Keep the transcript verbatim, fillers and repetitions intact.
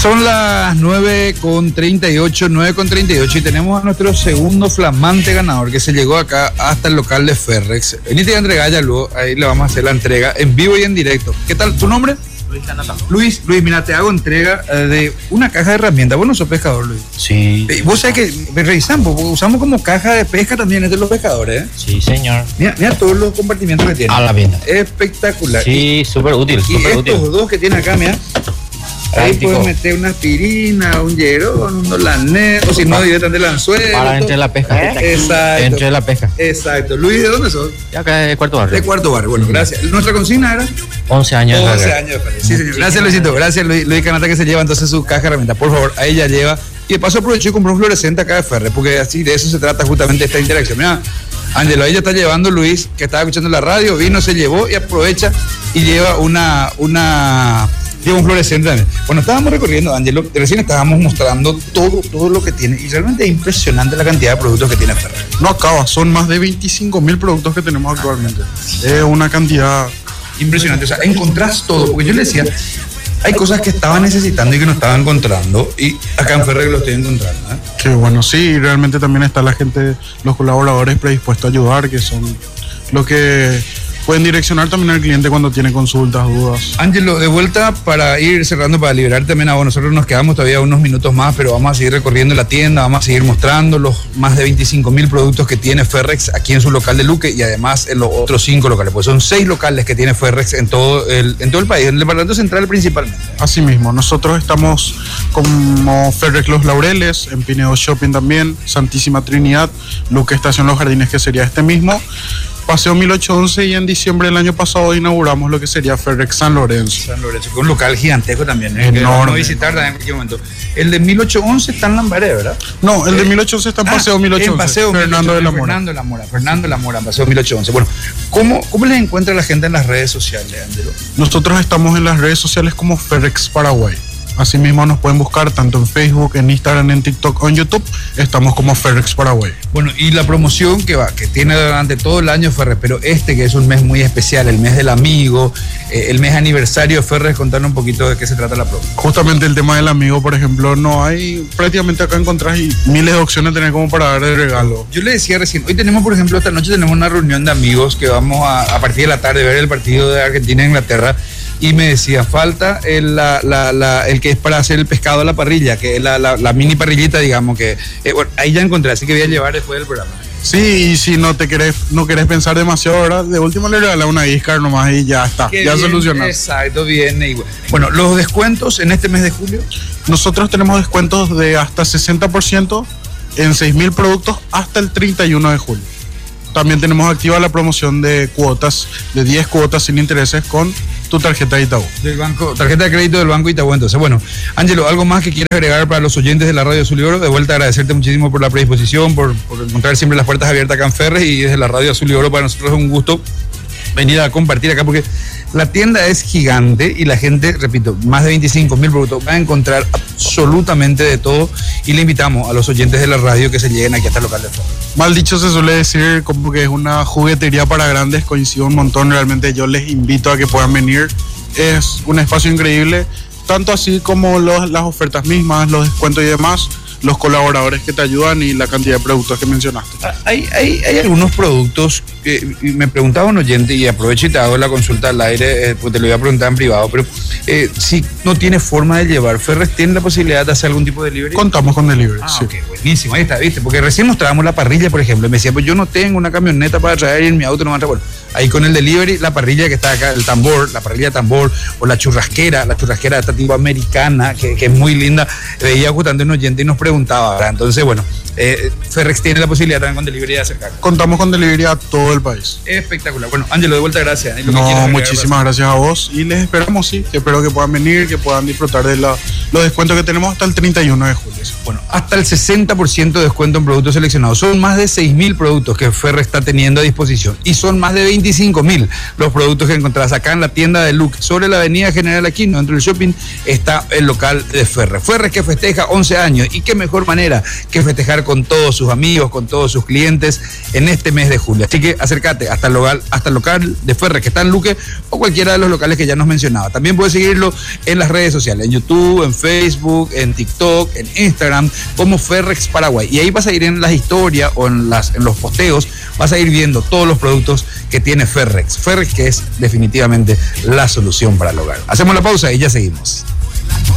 Son las nueve con treinta y ocho, nueve con treinta y ocho y tenemos a nuestro segundo flamante ganador que se llegó acá hasta el local de Ferrex. Venite a entregar ya luego, ahí le vamos a hacer la entrega en vivo y en directo. ¿Qué tal? ¿Tu nombre? Luis Canata. Luis, Luis, mira, te hago entrega eh, de una caja de herramientas. Vos no sos pescador, Luis. Sí. Eh, vos sabés que revisamos, usamos como caja de pesca también entre los pescadores, ¿eh? Sí, señor. Mira, mira todos los compartimientos que tiene. A la venta. Espectacular. Sí, súper útil, Y súper estos útil. dos que tiene acá, mira. Ahí Práctico. puedes meter una aspirina, un hierón, un dolanet, o si no, directamente el anzuelo. Para entre la pesca. Exacto. Entre la pesca. Exacto. Luis, ¿de dónde sos? Y acá de Cuarto Barrio. De Cuarto Barrio. Bueno, gracias. Nuestra consigna era once años de once carrera. años de Ferrex. Sí, señor. Gracias, Luisito. Gracias, Luis, Luis Canata, que se lleva entonces su caja de herramientas. Por favor, ahí ya lleva. Y de paso aprovechó y compró un fluorescente acá de Ferrex, porque así de eso se trata justamente esta interacción. Mira, Ángelo, ahí ya está llevando Luis, que estaba escuchando la radio, vino, se llevó y aprovecha y lleva una, una, lleva un fluorescente también. Bueno, estábamos recorriendo, Ángelo, recién estábamos mostrando todo, todo lo que tiene y realmente es impresionante la cantidad de productos que tiene Ferrex. No acaba, son más de veinticinco mil productos que tenemos actualmente. Es una cantidad. Impresionante, o sea, encontrás todo, porque yo le decía, hay cosas que estaba necesitando y que no estaba encontrando y acá en Ferrex lo estoy encontrando, ¿eh? Que bueno, sí, realmente también está la gente, los colaboradores predispuestos a ayudar, que son los que pueden direccionar también al cliente cuando tiene consultas, dudas. Ángelo, de vuelta para ir cerrando, para liberar también a vos. Nosotros nos quedamos todavía unos minutos más, pero vamos a seguir recorriendo la tienda, vamos a seguir mostrando los más de veinticinco mil productos que tiene Ferrex aquí en su local de Luque y además en los otros cinco locales, pues son seis locales que tiene Ferrex en todo el, en todo el país, en el departamento central principalmente. Asimismo, nosotros estamos como Ferrex Los Laureles, en Pinedo Shopping también, Santísima Trinidad, Luque Estación Los Jardines, que sería este mismo, Paseo mil ochocientos once, y en diciembre del año pasado inauguramos lo que sería Ferrex San Lorenzo. San Lorenzo, que es un local gigantesco también, ¿eh? Enorme. Que vamos a visitar también en cualquier momento. El de mil ochocientos once está en Lambaré, ¿verdad? No, el de mil ochocientos once está en Paseo Ah, mil ochocientos once. En Paseo Fernando de la Mora. Fernando de la Mora, Fernando de la Mora, en Paseo mil ochocientos once. Bueno, ¿cómo, cómo les encuentra la gente en las redes sociales, Ángelo? Nosotros estamos en las redes sociales como Ferrex Paraguay. Asimismo nos pueden buscar tanto en Facebook, en Instagram, en TikTok o en YouTube. Estamos como Ferrex Paraguay. Bueno, y la promoción que va, que tiene durante todo el año Ferrex, pero este que es un mes muy especial, el mes del amigo, eh, el mes aniversario de Ferrex, contarnos un poquito de qué se trata la promo. Justamente el tema del amigo, por ejemplo, no hay, prácticamente acá encontrás y miles de opciones tener como para dar de regalo. Yo le decía recién, hoy tenemos, por ejemplo, esta noche tenemos una reunión de amigos que vamos a, a partir de la tarde, ver el partido de Argentina e Inglaterra. Y me decía, falta el, la, la, la, el que es para hacer el pescado a la parrilla, que es la, la, la mini parrillita, digamos, que eh, bueno, ahí ya encontré, así que voy a llevar después del programa. Sí, y si no te querés, no querés pensar demasiado, ¿verdad? De último le regalás una Iscar nomás y ya está, Qué ya bien, solucionás. Exacto, viene igual. Bueno, los descuentos en este mes de julio. Nosotros tenemos descuentos de hasta sesenta por ciento en seis mil productos hasta el treinta y uno de julio. También tenemos activa la promoción de cuotas, de diez cuotas sin intereses con tu tarjeta de Itaú. Del banco, tarjeta de crédito del Banco Itaú. Entonces, bueno, Ángelo, ¿algo más que quieras agregar para los oyentes de la Radio Azul y Oro? De vuelta, agradecerte muchísimo por la predisposición, por, por encontrar siempre las puertas abiertas acá en Ferrex, y desde la Radio Azul y Oro para nosotros es un gusto venir a compartir acá, porque la tienda es gigante y la gente, repito, más de veinticinco mil productos, va a encontrar absolutamente de todo, y le invitamos a los oyentes de la radio que se lleguen aquí hasta el local de Ferrex. Mal dicho se suele decir como que es una juguetería para grandes, coincido un montón, realmente yo les invito a que puedan venir, es un espacio increíble, tanto así como los, las ofertas mismas, los descuentos y demás, los colaboradores que te ayudan y la cantidad de productos que mencionaste. Hay, hay, hay algunos productos que me preguntaba un oyente, y aprovecho y te hago la consulta al aire, eh, pues te lo voy a preguntar en privado, pero eh, si no tiene forma de llevar, ¿Ferrex tiene la posibilidad de hacer algún tipo de delivery? Contamos con delivery, Ah, sí. ok, buenísimo, ahí está, viste, porque recién mostrábamos la parrilla, por ejemplo, y me decía, pues yo no tengo una camioneta para traer y en mi auto no va a traer. Bueno, ahí con el delivery, la parrilla que está acá, el tambor, la parrilla de tambor, o la churrasquera, la churrasquera de esta tipo americana, que, que es muy linda, veía justamente un oyente y nos preguntaba, ¿verdad? Entonces, bueno, eh, Ferrex tiene la posibilidad también con delivery de acercar. Contamos con delivery a todo el país. Espectacular. Bueno, Ángelo, de vuelta, gracias. ¿eh? Lo que No, quieras agregar, muchísimas gracias a vos y les esperamos, sí, que espero que puedan venir, que puedan disfrutar de la, los descuentos que tenemos hasta el treinta y uno de julio. Bueno, hasta el sesenta por ciento de descuento en productos seleccionados. Son más de seis mil productos que Ferrex está teniendo a disposición, y son más de veinticinco mil los productos que encontrás acá en la tienda de Luque. Sobre la avenida General Aquino, dentro del shopping, está el local de Ferrex. Ferrex, que festeja once años, y qué mejor manera que festejar con todos sus amigos, con todos sus clientes en este mes de julio. Así que acércate hasta el local, hasta el local de Ferrex que está en Luque, o cualquiera de los locales que ya nos mencionaba. También puedes seguirlo en las redes sociales, en YouTube, en Facebook. Facebook, en TikTok, en Instagram, como Ferrex Paraguay. Y ahí vas a ir en las historias o en, las, en los posteos, vas a ir viendo todos los productos que tiene Ferrex. Ferrex, que es definitivamente la solución para el hogar. Hacemos la pausa y ya seguimos.